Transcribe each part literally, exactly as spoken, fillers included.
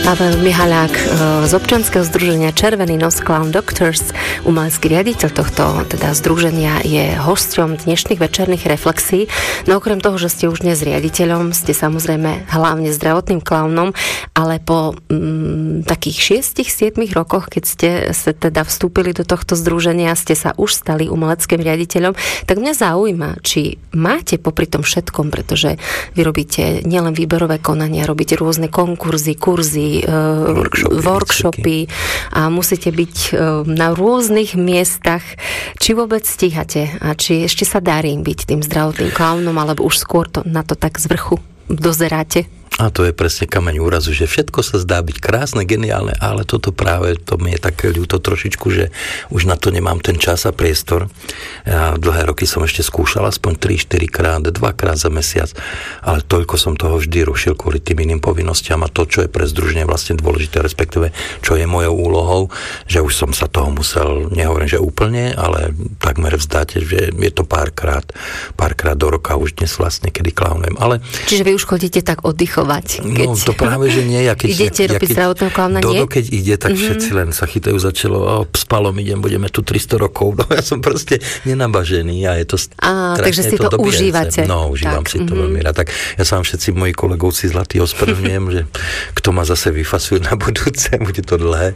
Pavel Mihaľák z občianskeho združenia Červený nos Clown Doctors, umelecký riaditeľ tohto teda združenia, je hosťom dnešných večerných reflexí. No okrem toho, že ste už dnes riaditeľom, ste samozrejme hlavne zdravotným klaunom, ale po mm, takých šiestich siedmich rokoch, keď ste sa teda vstúpili do tohto združenia, ste sa už stali umeleckým riaditeľom, tak mňa zaujíma, či máte popri tom všetkom, pretože vy robíte nielen výberové konania, robíte rôzne konkurzy, kurzy, workshopy, workshopy a musíte byť na rôznych miestach. Či vôbec stíhate a či ešte sa darí byť tým zdravotným klaunom, alebo už skôr to, na to tak z vrchu dozeráte? A to je presne kameň úrazu, že všetko sa zdá byť krásne, geniálne, ale toto práve, to mi je také ľúto trošičku, že už na to nemám ten čas a priestor. Ja dlhé roky som ešte skúšal aspoň tri štyri krát, dva krát za mesiac, ale toľko som toho vždy rušil kvôli tým iným povinnostiam a to, čo je pre združenie vlastne dôležité, respektíve čo je mojou úlohou, že už som sa toho musel, nehovorím, že úplne, ale takmer vzdať, že je to párkrát, párkrát do roka už dnes vlastne, kedy klaunujem. Ale čiže vy už chodíte tak oddychovať? Keď... No to práve, že nie. Ja keď, idete ja, robiť zdravotného klauna, nie? Dodo, keď ide, tak mm-hmm. všetci len sa chytajú za čelo a s Palom idem, budeme tu tristo rokov. No ja som proste nenabažený a je to Á, takže si to, to užívate. No, užívam tak. si to mm-hmm. veľmi rád. Tak ja sa vám všetci moji kolegovci zlatí ospravedlňujem, že kto ma zase vyfasuje na budúce, bude to dlhé.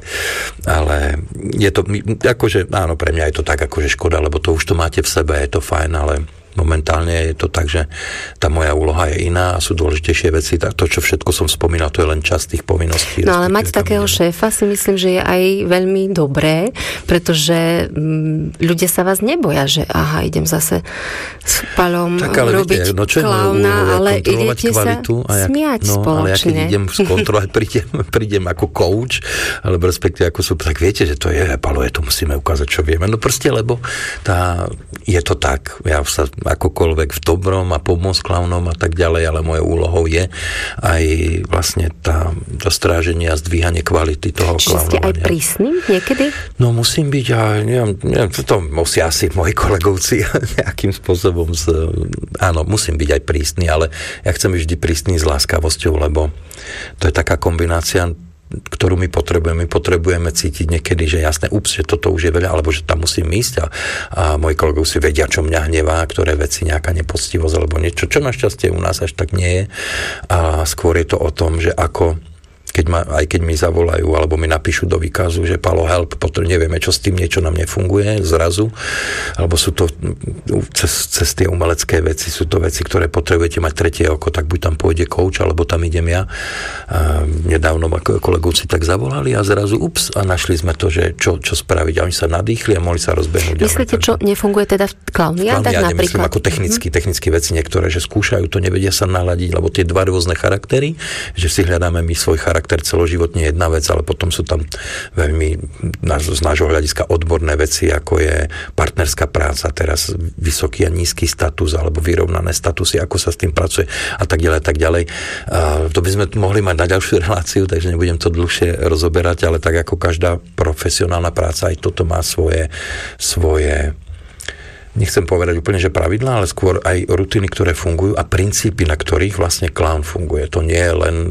Ale je to, akože, áno, pre mňa je to tak, akože škoda, lebo to už to máte v sebe, je to fajn, ale momentálne je to tak, že tá moja úloha je iná a sú dôležitejšie veci. To, čo všetko som spomínal, to je len časť tých povinností. No ale mať takého šéfa si myslím, že je aj veľmi dobré, pretože m, ľudia sa vás neboja, že aha, idem zase s Palom tak, ale robiť viete, no klauna, ale idete sa a jak, smiať no, spoločne. Ale ja keď idem skontrolovať, prídem, prídem ako coach, alebo respektíve ako sú, tak viete, že to je, Palo, je to musíme ukázať, čo vieme. No proste, lebo tá, je to tak. Ja sa akokoľvek v dobrom a pomôcť klaunom a tak ďalej, ale mojou úlohou je aj vlastne tá, to stráženie a zdvíhanie kvality toho klaunovania. Čiže ste aj prísny niekedy? No musím byť, a neviem, neviem, to musia asi moji kolegovci nejakým spôsobom z, áno, musím byť aj prísny, ale ja chcem byť vždy prísny s láskavosťou, lebo to je taká kombinácia, ktorú my potrebujeme. My potrebujeme cítiť niekedy, že jasné, ups, že toto už je veľa, alebo že tam musím ísť a, a moji kolegovia si vedia, čo mňa hnevá, ktoré veci, nejaká nepoctivosť alebo niečo, čo našťastie u nás až tak nie je. A skôr je to o tom, že ako keď ma, aj keď mi zavolajú, alebo mi napíšu do výkazu, že Palo, help, potom nevieme, čo s tým, niečo nám nefunguje zrazu, alebo sú to cez, cez tie umelecké veci, sú to veci, ktoré potrebujete mať tretie oko, tak buď tam pôjde coach, alebo tam idem ja. A nedávno kolegovci tak zavolali a zrazu ups, a našli sme to, že čo, čo spraviť. A oni sa nadýchli a mohli sa rozbehnúť. Myslíte, čo nefunguje teda v klauniádach napríklad? Myslím, ako technicky, mm-hmm. technické veci niektoré, že skúšajú, to nevedia sa naladiť, lebo tie dva rôzne charaktery, že si hľadáme my svoj charakter celoživotne jedna vec, ale potom sú tam veľmi z nášho hľadiska odborné veci, ako je partnerská práca, teraz vysoký a nízky status, alebo vyrovnané statusy, ako sa s tým pracuje a tak ďalej, a tak ďalej. A to by sme mohli mať na ďalšiu reláciu, takže nebudem to dlhšie rozoberať, ale tak ako každá profesionálna práca, aj toto má svoje svoje nechcem povedať úplne, že pravidlá, ale skôr aj rutiny, ktoré fungujú a princípy, na ktorých vlastne clown funguje. To nie je len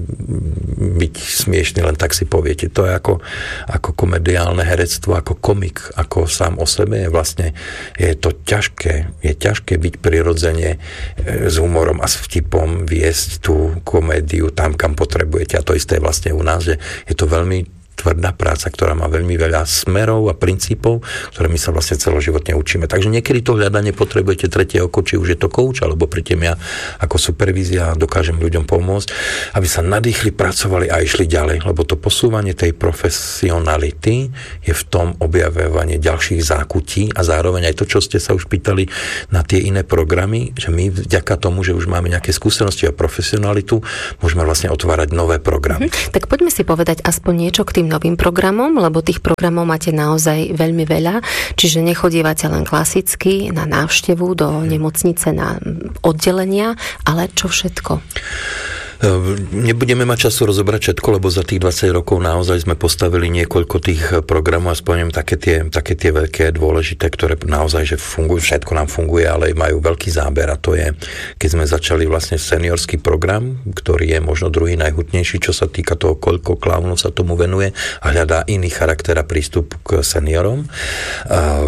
byť smiešný, len tak si poviete. To je ako, ako komediálne herectvo, ako komik, ako sám o sebe. Je vlastne je to ťažké. Je ťažké byť prirodzene s humorom a s vtipom, viesť tú komédiu tam, kam potrebujete. A to isté je vlastne u nás, že je to veľmi tvrdá práca, ktorá má veľmi veľa smerov a princípov, ktoré my sa vlastne celoživotne učíme. Takže niekedy to hľadanie potrebujete tretie oko, či už je to coach, alebo príďem ja ako supervízia dokážem ľuďom pomôcť, aby sa nadýchli, pracovali a išli ďalej, lebo to posúvanie tej profesionality je v tom objavovanie ďalších zákutí a zároveň aj to, čo ste sa už pýtali na tie iné programy, že my vďaka tomu, že už máme nejaké skúsenosti a profesionalitu, môžeme vlastne otvárať nové programy. Mhm. Tak poďme si povedať aspoň niečo k tým novým programom, lebo tých programov máte naozaj veľmi veľa, čiže nechodívate len klasicky na návštevu do nemocnice, na oddelenia, ale čo všetko? Nebudeme mať času rozobrať všetko, lebo za tých dvadsať rokov naozaj sme postavili niekoľko tých programov a spomeniem také tie, také tie veľké dôležité, ktoré naozaj že fungujú, všetko nám funguje, ale majú veľký záber a to je, keď sme začali vlastne seniorský program, ktorý je možno druhý najhutnejší, čo sa týka toho, koľko klaunov sa tomu venuje a hľadá iný charakter a prístup k seniorom. A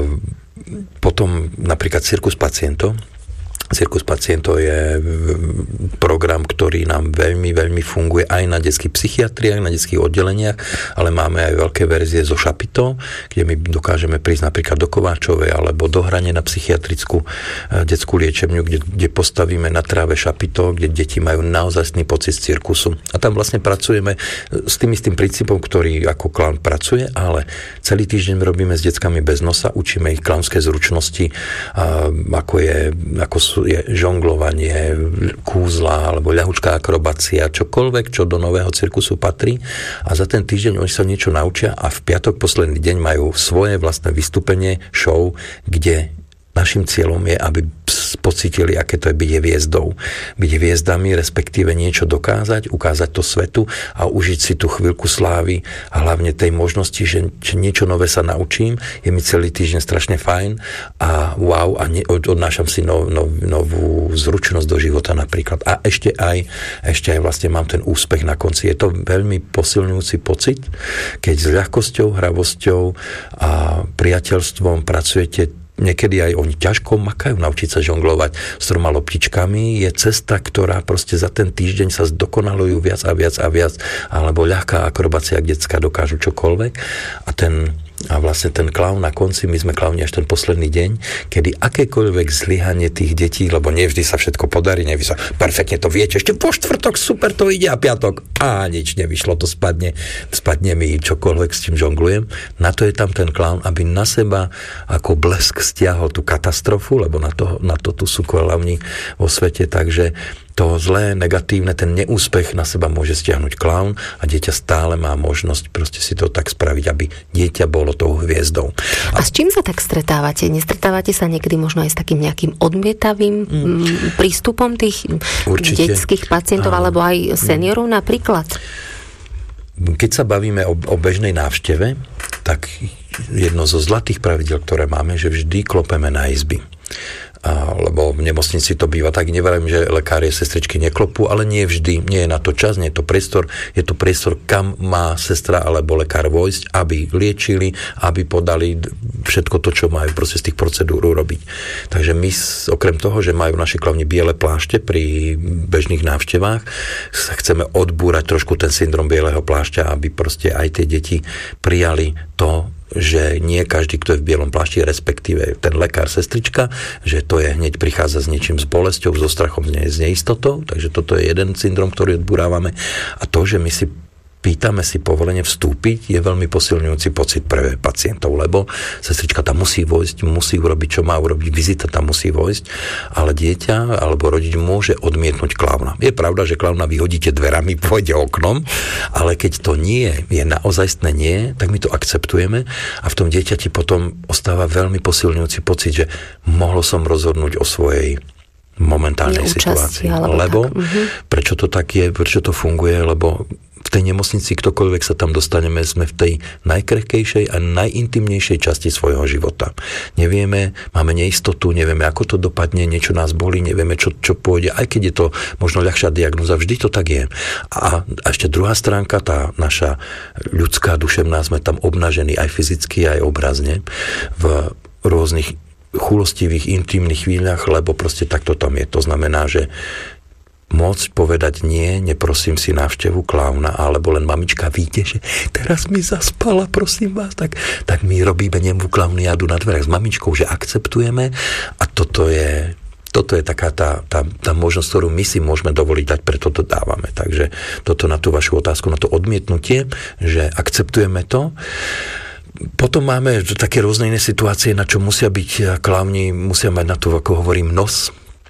potom napríklad Cirkus pacientov. Cirkus pacientov je program, ktorý nám veľmi, veľmi funguje aj na detských psychiatriách, na detských oddeleniach, ale máme aj veľké verzie zo Šapito, kde my dokážeme prísť napríklad do Kováčovej alebo do Hrane na psychiatrickú detskú liečebňu, kde, kde postavíme na tráve Šapito, kde deti majú naozajstný pocit z cirkusu. A tam vlastne pracujeme s tým istým princípom, ktorý ako klaun pracuje, ale celý týždeň robíme s deckami bez nosa, učíme ich klaunské zručnosti, ako je, ako sú je žonglovanie, kúzla alebo ľahučká akrobácia, čokoľvek, čo do nového cirkusu patrí a za ten týždeň oni sa niečo naučia a v piatok posledný deň majú svoje vlastné vystúpenie, show, kde našim cieľom je, aby pocítili, aké to je byť hviezdou. Byť hviezdami, respektíve niečo dokázať, ukázať to svetu a užiť si tú chvíľku slávy a hlavne tej možnosti, že, že niečo nové sa naučím, je mi celý týždeň strašne fajn a wow, a ne, odnášam si nov, nov, novú zručnosť do života napríklad. A ešte aj, ešte aj vlastne mám ten úspech na konci. Je to veľmi posilňujúci pocit, keď s ľahkosťou, hravosťou a priateľstvom pracujete. Niekedy aj oni ťažko makajú naučiť sa žonglovať s troma loptičkami. Je cesta, ktorá proste za ten týždeň sa zdokonalujú viac a viac a viac, alebo ľahká akrobácia, kde decká dokážu čokoľvek. A ten A vlastne ten klaun na konci, my sme klauni až ten posledný deň, kedy akékoľvek zlyhanie tých detí, lebo nevždy sa všetko podarí, nevy sa, perfektne to viete, ešte po štvrtok super to ide a piatok, a nič nevyšlo, to spadne, spadne mi čokoľvek, s čím žonglujem. Na to je tam ten klaun, aby na seba ako blesk stiahol tú katastrofu, lebo na to, na to tu sú klauni vo svete, takže to zlé, negatívne, ten neúspech na seba môže stiahnuť klaun a dieťa stále má možnosť proste si to tak spraviť, aby dieťa bolo tou hviezdou. A, a s čím sa tak stretávate? Nestretávate sa niekedy možno aj s takým nejakým odmietavým mm. prístupom tých Určite. detských pacientov a, alebo aj seniorov mm. napríklad? Keď sa bavíme o, o bežnej návšteve, tak jedno zo zlatých pravidel, ktoré máme, že vždy klopeme na izby. A, lebo v nemocnici to býva tak, neverím, že lekári a sestričky neklopú, ale nie vždy, nie je na to čas, nie je to priestor, je to priestor, kam má sestra alebo lekár vojsť, aby liečili, aby podali všetko to, čo majú proste z tých procedúr urobiť. Takže my, okrem toho, že majú naši klauni biele plášte pri bežných návštevách, sa chceme odbúrať trošku ten syndrom bieleho plášťa, aby proste aj tie deti prijali to, že nie každý, kto je v bielom plášti, respektíve ten lekár, sestrička, že to je hneď prichádza s niečím, s bolesťou, so strachom, s neistotou, takže toto je jeden syndrom, ktorý odburávame. A to, že my si pýtame si povolenie vstúpiť, je veľmi posilňujúci pocit pre pacientov, lebo sestrička tam musí vojsť, musí urobiť, čo má urobiť, vizita tam musí vojsť, ale dieťa alebo rodič môže odmietnúť klauna. Je pravda, že klauna vyhodíte dverami, pôjde oknom, ale keď to nie je naozajstné nie, tak my to akceptujeme a v tom dieťati potom ostáva veľmi posilňujúci pocit, že mohol som rozhodnúť o svojej momentálnej situácii. Lebo uh-huh. prečo to tak je, prečo to funguje, lebo v tej nemocnici, ktokoľvek sa tam dostaneme, sme v tej najkrehkejšej a najintimnejšej časti svojho života. Nevieme, máme neistotu, nevieme, ako to dopadne, niečo nás bolí, nevieme, čo, čo pôjde, aj keď je to možno ľahšia diagnóza, vždy to tak je. A, a ešte druhá stránka, tá naša ľudská, duševná, sme tam obnažení aj fyzicky, aj obrazne v rôznych chúlostivých, intimných chvíľach, lebo proste takto tam je. To znamená, že môcť povedať nie, neprosím si návštevu klauna, alebo len mamička, víte, že teraz mi zaspala, prosím vás, tak, tak my robíme nemu klauniádu na dverách s mamičkou, že akceptujeme a toto je toto je taká tá, tá, tá možnosť, ktorú my si môžeme dovoliť dať, preto to dávame. Takže toto na tú vašu otázku, na to odmietnutie, že akceptujeme to. Potom máme také rôzne iné situácie, na čo musia byť klauni, musia mať na to, ako hovorím, nos. A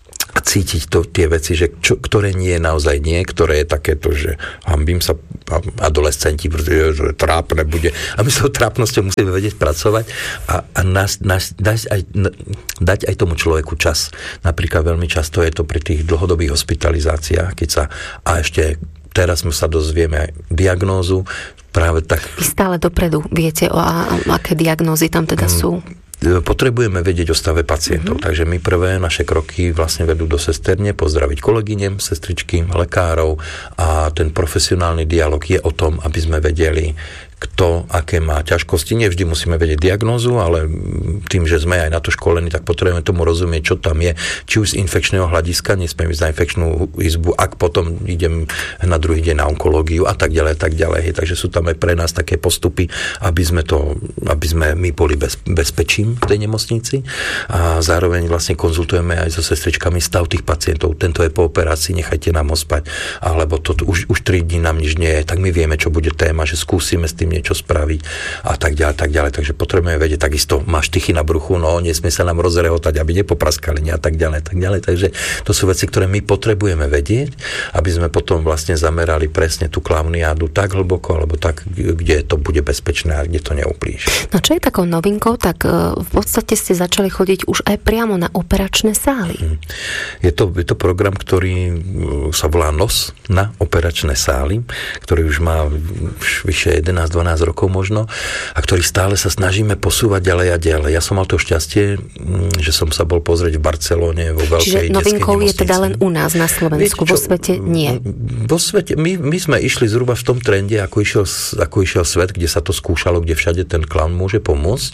nacítiť to, tie veci, že čo, ktoré nie je naozaj nie, ktoré je takéto, že hambím sa adolescenti, pretože že trápne bude. A my s tou trápnosťou musíme vedieť pracovať a, a nás, nás, dať, aj, dať aj tomu človeku čas. Napríklad veľmi často je to pri tých dlhodobých hospitalizáciách, keď sa a ešte teraz sa dozvieme aj diagnózu, práve tak... Vy stále dopredu viete, o a, aké diagnózy tam teda sú? Potrebujeme vedieť o stave pacientov, mm-hmm. takže my prvé naše kroky vlastne vedú do sesterne, pozdraviť kolegyne, sestričky, lekárov a ten profesionálny dialog je o tom, aby sme vedeli, kto, aké má ťažkosti. Nevždy musíme vedieť diagnózu, ale tým, že sme aj na to školení, tak potrebujeme tomu rozumieť, čo tam je. Či už z infekčného hľadiska, nesmiem ísť na infekčnú izbu, ak potom idem na druhý deň na onkológiu a tak ďalej, tak ďalej. Takže sú tam aj pre nás také postupy, aby sme to, aby sme my boli bez, bezpečím v tej nemocnici a zároveň vlastne konzultujeme aj so sestričkami stav tých pacientov. Tento je po operácii, nechajte nám ho spať, alebo to už, už tri dní nám nič nie je, tak my vieme, čo bude téma, že skúsime s tým niečo spraviť a tak ďalej, tak ďalej. Takže potrebujeme vedieť, takisto máš tychy na bruchu, no nesmie sa nám rozrehotať, aby nepopraskali a tak ďalej, tak ďalej. Takže to sú veci, ktoré my potrebujeme vedieť, aby sme potom vlastne zamerali presne tú klauniádu tak hlboko, alebo tak, kde to bude bezpečné a kde to neublíži. No čo je takou novinkou, tak v podstate ste začali chodiť už aj priamo na operačné sály. Je to, je to program, ktorý sa volá N O S, na operačné sály, ktorý už má už vyše jedenásť dvanásť rokov možno a ktorý stále sa snažíme posúvať ďalej a ďalej. Ja som mal to šťastie, že som sa bol pozrieť v Barcelone vo veľkej detskej nemocnici. Čiže novinkou je teda len u nás na Slovensku, vo svete nie? Vo svete, my, my sme išli zhruba v tom trende, ako išiel, ako išiel svet, kde sa to skúšalo, kde všade ten klaun môže pomôcť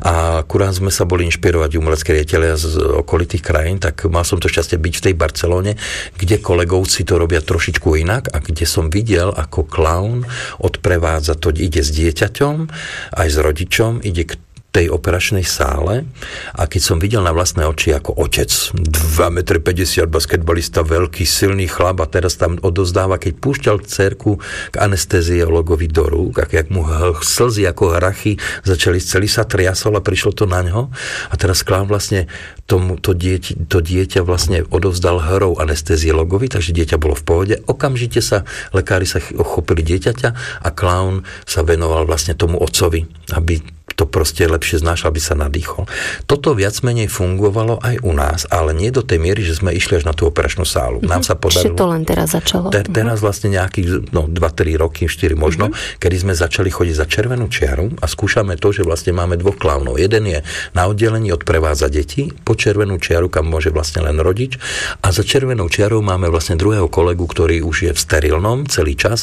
a akurát sme sa boli inšpirovať umelecké riaditelia z okolitých krajín, tak mal som to šťastie byť v tej Barcelone, kde kolegovci to robia trošičku inak a kde som videl, ako klaun odprevádza to, ide s dieťaťom, aj s rodičom, ide k tej operačnej sále a keď som videl na vlastné oči ako otec, dva metre päťdesiat, basketbalista, veľký, silný chlap a teraz tam odozdáva, keď púšťal dcerku k anesteziologovi do rúk, ak, jak mu slzy ako hrachy začali, celý sa triasol a prišlo to na ňo a teraz klaun vlastne tomu, to, dieť, to dieťa vlastne odovzdal hrou anesteziologovi, takže dieťa bolo v pohode. Okamžite sa lekári sa ochopili dieťaťa a klaun sa venoval vlastne tomu otcovi, aby to proste lepšie znášal, aby sa nadýchol. Toto viac menej fungovalo aj u nás, ale nie do tej miery, že sme išli až na tú operačnú sálu. Nám sa podarilo... Čiže to len teraz začalo? Te, teraz vlastne nejakých no, dva tri roky, štyri možno, uh-huh. kedy sme začali chodiť za červenú čiaru a skúšame to, že vlastne máme dvoch klaunov. Jeden je na oddelení odprevádza deti, po červenú čiaru, kam môže vlastne len rodič a za červenou čiarou máme vlastne druhého kolegu, ktorý už je v sterilnom celý čas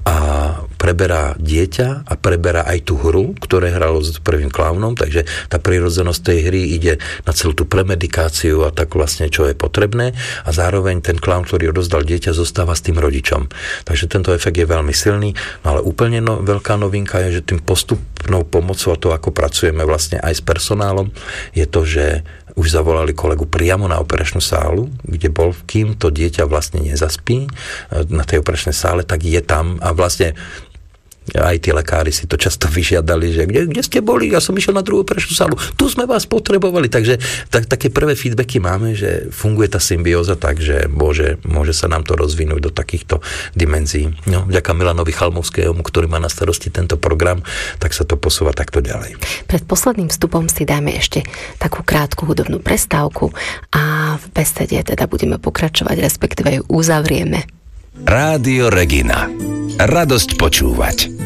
a preberá dieťa a preberá aj tú hru, ktoré hralo s prvým klaunom, takže tá prirodzenosť tej hry ide na celú tú premedikáciu a tak vlastne, čo je potrebné a zároveň ten klaun, ktorý odozdal dieťa, zostáva s tým rodičom. Takže tento efekt je veľmi silný, no ale úplne no, veľká novinka je, že tým postupnou pomocou a to, ako pracujeme vlastne aj s personálom, je to, že už zavolali kolegu priamo na operačnú sálu, kde bol, kým to dieťa vlastne nezaspí na tej operačnej sále, tak je tam a vlastne aj tí lekári si to často vyžiadali, že kde, kde ste boli? Ja som išiel na druhú operačnú sálu. Tu sme vás potrebovali. Takže tak, také prvé feedbacky máme, že funguje tá symbióza tak, že môže, môže sa nám to rozvinúť do takýchto dimenzií. No, vďaka Milanovi Chalmovskému, ktorý má na starosti tento program, tak sa to posúva takto ďalej. Pred posledným vstupom si dáme ešte takú krátku hudobnú prestávku a v besede teda budeme pokračovať, respektíve ju uzavrieme. Rádio Regina. Radosť počúvať.